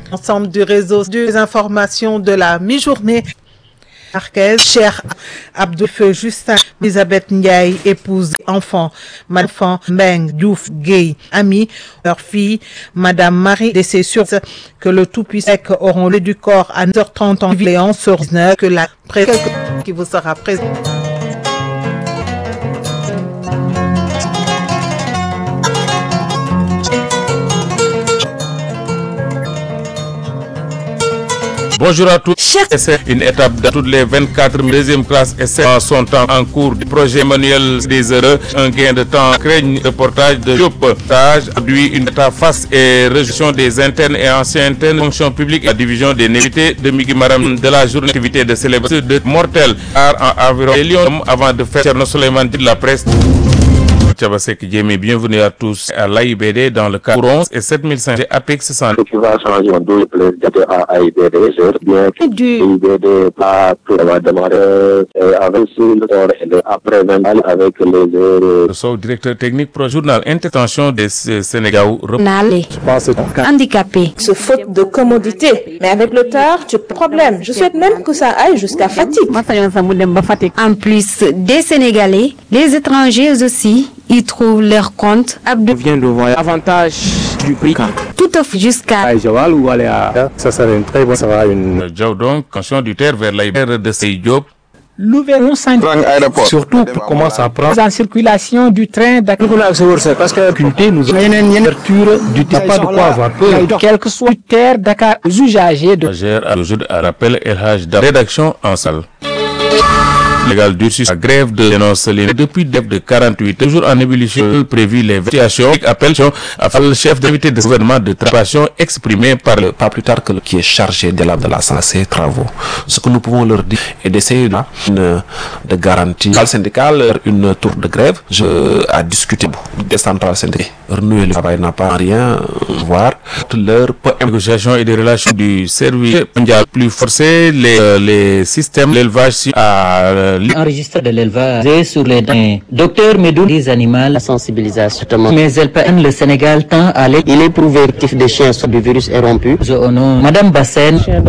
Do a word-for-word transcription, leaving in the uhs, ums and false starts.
Ensemble du réseau des informations de la mi-journée. Marquez, cher Abdoufeu Justin, Elisabeth Ndiaye, épouse, enfant, Madame Mbeng, Diouf, Gay, ami, leur fille, Madame Marie, décès sur que le Tout-Puissant auront le du corps à neuf heures trente en Villéon sur dix-neuf, que la presse qui vous sera présente. Bonjour à tous. C'est une étape de toutes les vingt-quatre deuxième classe essais en son temps en cours du projet manuel des heureux. Un gain de temps craigne reportage de Diop. Stage produit une étape face et réduction des internes et anciens internes, fonction publique et la division des névités de Migi Maram de la journée d'activité de célébration de mortel en environ des Lyon avant de faire Thierno Souleymane de la presse. Tchabasek Djemé, bienvenue à tous à l'A I B D dans le cadre onze et sept mille cinq cents Apex cent. Ce qui va changer en deux places à A I B D, c'est bien que du A I B D pas tout va démarrer avec le après vingt avec les heures. Le directeur technique pour le journal Intertension des Sénégal. Handicapé. C'est faute de commodité. Mais avec le tard, tu as problème. Je souhaite même que ça aille jusqu'à fatigue. En plus des Sénégalais, les étrangers aussi, ils trouvent leur compte. Abdou vient de voir avantage du prix. Tout offre jusqu'à ça serait une très bonne, ça va une. Joe donc, conscient du terre vers l'A I B D de Seydiop. L'ouverture centrale, surtout commence à prendre en circulation du train d'accueil parce que culture nous a une ouverture du pas de quoi avoir peur. Quel que soit terre Dakar usagers de gère à l'aujourd'hui à rappel L H de rédaction en salle. Légal durcis la grève de dénonce depuis def de quarante-huit toujours en ébullition prévu les vérifications appellation à le chef d'invité de gouvernement de travail exprimé par le pas plus tard que le qui est chargé de la de la ces travaux. Ce que nous pouvons leur dire est d'essayer de, de garantir le syndical une tour de grève je à discuter des centrales syndicales renouer le travail n'a pas rien voir leur négociation et des relations du service mondial plus forcé les les systèmes l'élevage à enregistre de l'élevage sur les dents. Docteur Medoun des animaux, la sensibilisation. Mais elle peut le Sénégal tant à l'aide. Il est prouvé que des chiens sont du virus est rompu. Je honore Madame Bassène.